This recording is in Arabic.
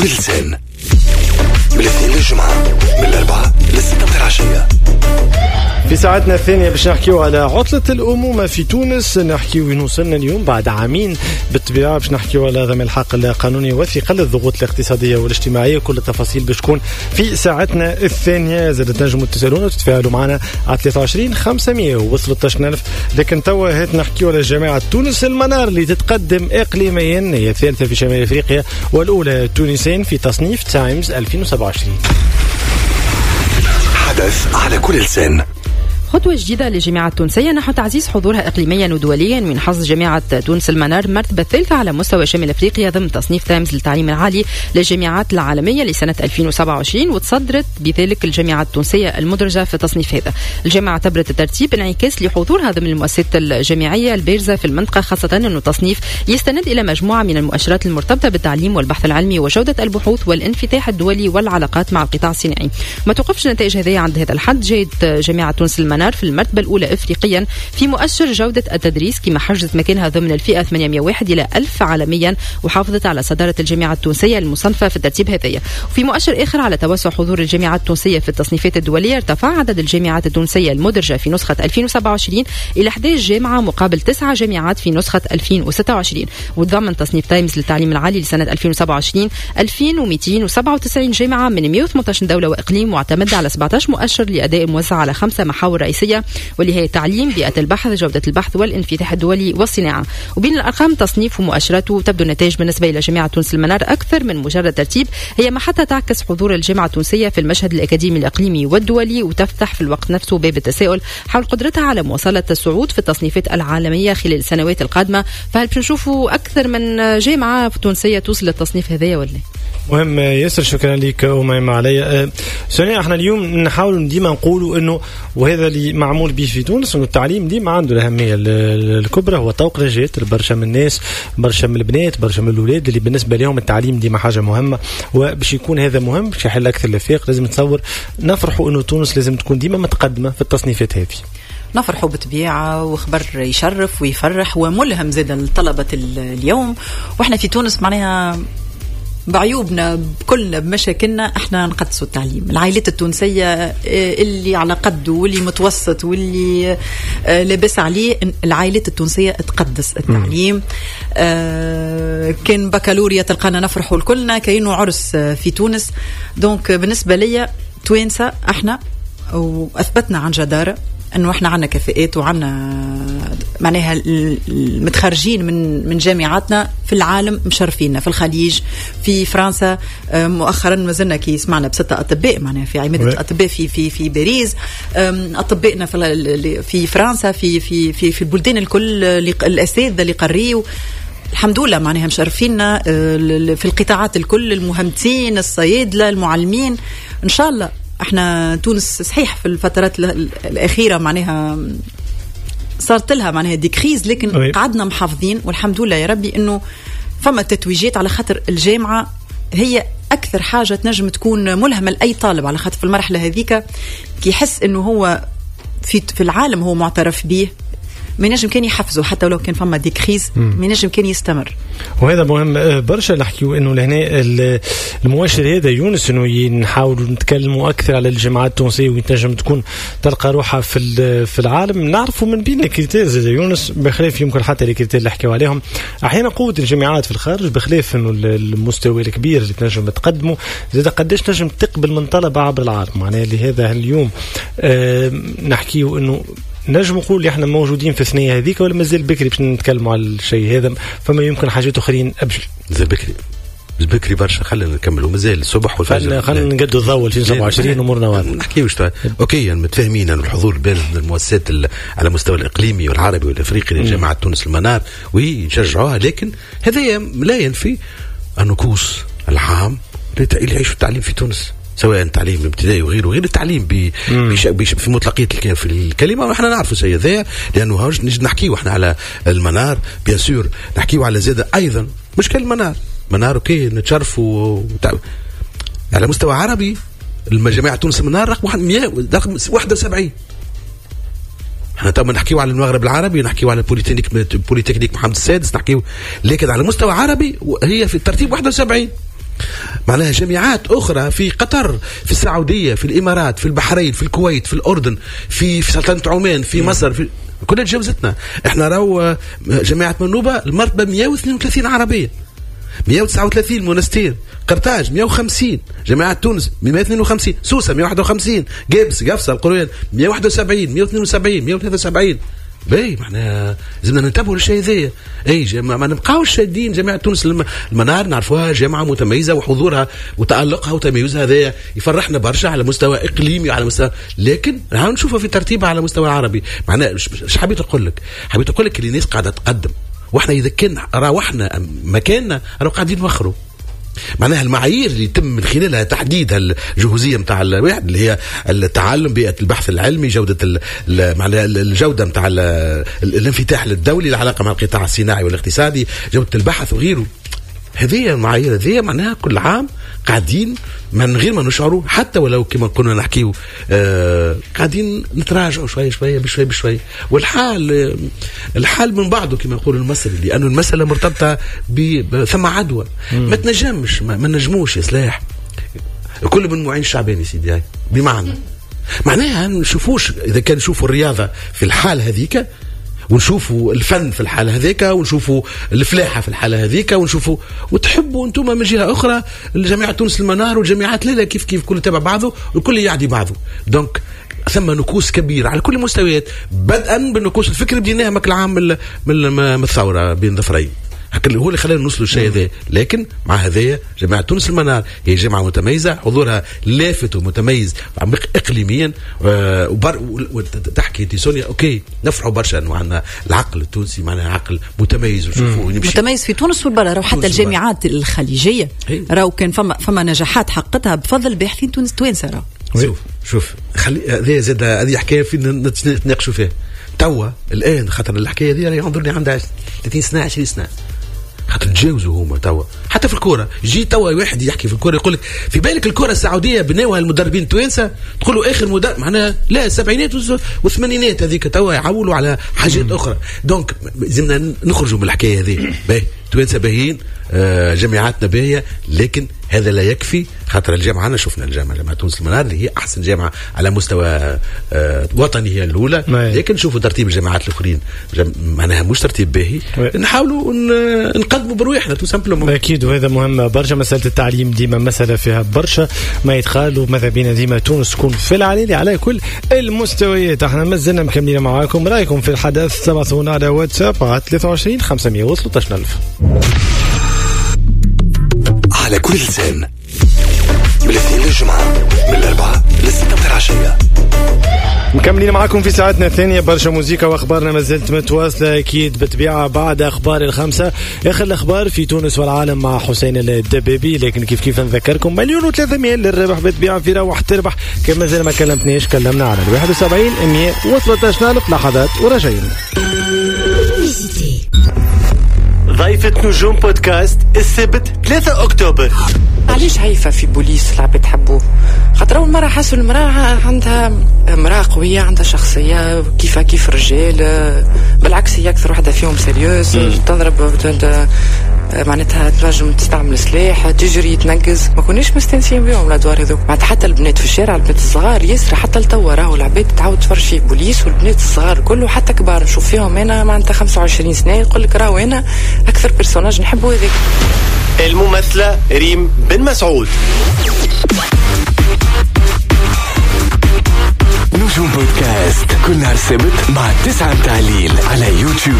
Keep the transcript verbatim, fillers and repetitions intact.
كل سنة من الاثنين للجمعة من الأربعة للستة العشية. في ساعتنا الثانية باش نحكيو على عطلة الأمومة في تونس. نحكيو وين وصلنا اليوم بعد عامين بالطبيعة، باش نحكيو على عدم الحق القانوني وثقل الضغوط الاقتصادية والاجتماعية. كل التفاصيل باش تكون في ساعتنا الثانية. زاد تنجموا تسألون وتتفاعلوا معنا على ثلاثة وعشرين خمسمية ووصلوا ثلاثة عشر ألف. لكن توا هات نحكيو على جامعة تونس المنار اللي تتقدم إقليميا، هي الثالثة في شمال أفريقيا والأولى تونسين في تصنيف تايمز ألفين وسبعة وعشرين. حدث على كل سن. خطوة جديدة للجامعة التونسية نحو تعزيز حضورها إقليميا ودوليا من حظ جامعة تونس المنار المرتبة الثالثة على مستوى شمال أفريقيا ضمن تصنيف تايمز للتعليم العالي للجامعات العالمية لسنة ألفين وسبعة وعشرين، وتصدرت بذلك الجامعة التونسية المدرجة في التصنيف هذا. الجامعة اعتبرت الترتيب انعكاس لحضورها ضمن المؤسسات الجامعية البارزة في المنطقة، خاصة أنه التصنيف يستند إلى مجموعة من المؤشرات المرتبطة بالتعليم والبحث العلمي وجودة البحوث والانفتاح الدولي والعلاقات مع القطاع الصناعي. ما توقفش النتائج هذه عند هذا الحد. جاءت جامعة تونس المنار في المرتبة الأولى إفريقيا في مؤشر جودة التدريس، كما حجزت مكانها ضمن الفئة ثمانمائة وواحد إلى ألف عالميا، وحافظت على صدارة الجامعة التونسية المصنفة في الترتيب هذايا. وفي مؤشر آخر على توسع حضور الجامعات التونسية في التصنيفات الدولية، ارتفع عدد الجامعات التونسية المدرجة في نسخة ألفين وسبعة وعشرين إلى أحد عشر جامعة مقابل تسعة جامعات في نسخة ألفين وستة وعشرين. وتضمن تصنيف تايمز للتعليم العالي لسنة ألفين وسبعة وعشرين ألفين ومئتين وسبعة وتسعين جامعة من مئة وثمانية عشر دولة وإقليم، معتمد على سبعة عشر مؤشر لأداء موزع على خمسة محاور رئيسية، واللي هي التعليم، بيئة البحث، جودة البحث والانفتاح الدولي والصناعة. وبين الأرقام تصنيف ومؤشراته تبدو النتائج بالنسبة إلى جامعة تونس المنار أكثر من مجرد ترتيب، هي ما حتى تعكس حضور الجامعة التونسية في المشهد الأكاديمي الإقليمي والدولي، وتفتح في الوقت نفسه باب التساؤل حول قدرتها على مواصلة الصعود في التصنيفات العالمية خلال السنوات القادمة. فهل بنشوفوا أكثر من جامعة تونسية توصل للتصنيف هذايا ولا؟ مهم ياسر، شكرا لك ومهم علي. سونيا، احنا اليوم نحاول ديما نقولوا انه وهذا اللي معمول به في تونس، انه التعليم ديما عنده الاهميه الكبرى، هو طوق رجات برشا من الناس، برشا من البنات، برشا من الاولاد اللي بالنسبه لهم التعليم ديما حاجه مهمه. وباش يكون هذا مهم باش يحل اكثر الافاق، لازم نتصور نفرحوا انه تونس لازم تكون ديما متقدمه في التصنيفات هذه. نفرحوا بطبيعة، وخبر يشرف ويفرح وملهم زاد الطلبة اليوم. واحنا في تونس معناها بعيوبنا بكلنا بمشاكلنا احنا نقدسوا التعليم. العائلات التونسية اللي على قده واللي متوسط واللي لابس عليه، العائلات التونسية تقدس التعليم. اه كان بكالوريا تلقانا نفرحوا لكلنا، كأنه عرس في تونس. دونك بالنسبة لي توانسة احنا واثبتنا عن جدارة انه احنا عنا كفاءات وعنا معناها المتخرجين من من جامعاتنا في العالم مشرفينا، في الخليج، في فرنسا. مؤخرا ما زلنا كي سمعنا بستة اطباء معناها في عماده الاطباء في في في باريس، اطبائنا في في فرنسا، في في في في البلدان الكل، الاساتذه اللي قريوا الحمد لله معناها مشرفينا في القطاعات الكل، المهندسين، الصيادله، المعلمين. ان شاء الله احنا تونس صحيح في الفترات الأخيرة معناها صارت لها معناها دي كريز، لكن أي. قعدنا محافظين والحمد لله يا ربي انه فما تتويجات، على خاطر الجامعة هي أكثر حاجة تنجم تكون ملهمة لأي طالب، على خاطر في المرحلة هذيك كي يحس انه هو في في العالم هو معترف به، ما ينجم كان يحفزه حتى ولو كان فما دي كريز، ما ينجم كان يستمر. وهذا مهم برشا نحكيو انه لهنا المؤشر هذا يونس، انه نحاولوا نتكلموا اكثر على الجامعات التونسيه وتنجم تكون تلقى روحها في في العالم. نعرفوا من بين كريتير زي يونس بخلاف يمكن حتى الكريتير اللي حكيوا عليهم احيانا قوه الجامعات في الخارج، بخلاف انه المستوى الكبير اللي تنجم تقدمه، زاد قداش تنجم تقبل من طلبه عبر العالم. معناها لهذا اليوم اه نحكيو انه نجم نقول اللي احنا موجودين في الثنية هذيك، ولا مازال بكري باش نتكلموا على الشيء هذا، فما يمكن حاجات اخرين ابجل. مازال بكري، مش بكري برشا، خلينا نكملوا مازال الصبح والفجر، خلينا نقدوا الضوء ألفين وسبعة وعشرين امورنا واضحه. نحكيوش اوكي يعني متفاهمين ان الحضور بين المؤسسات على مستوى الاقليمي والعربي والافريقي لجامعه تونس المنار ويشجعوها، لكن هذا لا ينفي النكوص العام اللي يعيشوا التعليم في تونس، سواء تعليم ابتدائي وغيره، غير التعليم بيش بيش في مطلقية في الكلمة. ونحن نعرفوا سيء ذا، لأنه نجد نحكيه احنا على المنار بيان سور، نحكيه على زادة أيضا مش كالمنار منار اوكي نتشرفوا على مستوى عربي. المجامع تونس المنار رقم رقم واحد وسبعين. احنا طبعا نحكيو على المغرب العربي، نحكيو على البوليتكنيك بوليتكنيك محمد السادس، نحكيو لكن على مستوى عربي هي في الترتيب واحد وسبعين. معناها جامعات أخرى في قطر، في السعودية، في الإمارات، في البحرين، في الكويت، في الأردن، في في سلطنة عمان، في مصر، في كلها تجاوزتنا. احنا راهو جامعة منوبة المرتبة مئة واثنين وثلاثين عربية، مئة وتسعة وثلاثين مونستير، قرطاج مئة وخمسين، جامعة تونس مئة واثنين وخمسين، سوسة مئة وواحد وخمسين، جابس قفصة القرويان مئة وواحد وسبعين، مئة واثنين وسبعين، مئة وثلاثة وسبعين. باهي معناها لازمنا ننتبهوا للشيء ذا. اي ما نبقاوش شادين جامعة تونس المنار، نعرفوها جامعة متميزة وحضورها وتألقها وتميزها هذا يفرحنا برشا على مستوى اقليمي وعلى مستوى، لكن راهو نشوفها في ترتيبها على مستوى عربي. معناها ايش حبيت اقول لك؟ حبيت اقول لك اللي الناس قاعدة تقدم، واحنا اذا كان راوحنا مكاننا راهو قاعدين نوخروا. معناها المعايير اللي يتم من خلالها تحديد الجهوزيه نتاع الواحد اللي هي التعلم، بيئه البحث العلمي، جوده معناها الجوده نتاع الانفتاح الدولي، العلاقه مع القطاع الصناعي والاقتصادي، جوده البحث وغيره. هذه المعايير هذه معناها كل عام قاعدين من غير ما نشعروا، حتى ولو كما كنا نحكيو آه قاعدين نتراجعوا شويه شويه بشويه بشويه. والحال الحال من بعضه كما يقول المثل، لانه المساله مرتبطه ثم عدوى. ما تنجمش ما, ما نجموش يا سلاح كل من معين الشعباني سيدي. هاي بمعنى معناها نشوفوش اذا كان نشوفوا الرياضه في الحال هذيك، ونشوفوا الفن في الحالة هذيك، ونشوفوا الفلاحة في الحالة هذيك، ونشوفوا وتحبوا انتم من جهة أخرى الجامعة تونس المنار والجامعات لا كيف كيف كل تبع بعضه والكل يعدي بعضه. دونك ثم نكوص كبير على كل المستويات، بدءا بالنكوص الفكري بديناها مك العام من الثورة بين ظفرين، هو اللي خلانا نوصلوا الشيء هذا. لكن مع هذايا جامعة تونس المنار هي جامعة متميزة، حضورها لافت ومتميز اقليميا، وتحكي انت سونيا اوكي نفرحوا برشا انه عندنا العقل التونسي معناها عقل متميز وشوفوا متميز في تونس والبرا. راهو حتى الجامعات الخليجية راهو كان فما فما نجاحات حققتها بفضل باحثين تونس توانسة. راهو شوف شوف خلي هذه زاد هذه حكايه فينا نتناقشوا فيها توا الان، خاطر الحكايه هذه راهي ينظرني عندها ثلاثين سنه عشرين سنه، خاطر تجاوزوا هما توا. حتى في الكوره يجي توا واحد يحكي في الكوره يقول لك في بالك الكوره السعوديه بناوها المدربين التوانسه، تقولوا اخر مدرب معناها لا السبعينات والثمانينات هذيك توا يعولوا على حاجات اخرى. دونك لازمنا نخرجوا من الحكايه هذه. باهي توانسه باهيين، آه جامعاتنا باهيه، لكن هذا لا يكفي. خاطر الجامعه انا شفنا الجامعه جامعه تونس المنار اللي هي احسن جامعه على مستوى آه وطني هي الاولى، لكن شوفوا ترتيب الجامعات الاخرين معناها مش ترتيب باهي. نحاولوا نقدموا بروحنا تو سامبلومون. اكيد وهذا مهم برشا. مساله التعليم ديما مساله فيها برشا ما يتقال، وماذا بينا ديما تونس تكون في العلالي على كل المستويات. احنا مازلنا مكملين معاكم، رايكم في الحدث تبعثونا على واتساب على ثلاثة وعشرين خمسمية وثلاثة عشر ألف على كل لسان، من الاثنين للجمعة، من الأربعة للستة العشية. مكملين معكم في ساعتنا الثانية، برشا موسيقى واخبارنا ما زلت متواصلة اكيد بتبيعها بعد اخبار الخمسة. اخر الاخبار في تونس والعالم مع حسين الدبابي. لكن كيف كيف نذكركم مليون وثلاثمية للربح بتبيع في روح تربح. كما زال ما كلمتنيش كلمنا على الواحد وسبعين مية وثلاثة عشر ألف. لحظات وراجعين. ضيفة نجوم بودكاست السبت ثلاثة أكتوبر. علاش هيفا في بوليس العباد تحبوه؟ خاطر أول مرة حسوا المرأة عندها امرأة قوية، عندها شخصية كيفها كيف الرجال، بالعكس هي أكثر واحدة فيهم سيريوز، تضرب معناتها تنجم تستعمل سلاح، تجري تنقز. ما كوناش مستنسين بهم الأدوار هذوك. معناتها حتى البنات في الشارع، البنات الصغار ياسر، حتى لتوا راهو العباد تعاود تفرج في بوليس، والبنات الصغار كله حتى كبار نشوف فيهم. أنا معناتها خمسة وعشرين سنة يقول لك راهو أنا أكثر بيرسوناج نحبه هذاك. الممثلة ريم بن مسعود. نجوم بودكاست كل نهار سبت مع التسعة متاع الليل على يوتيوب.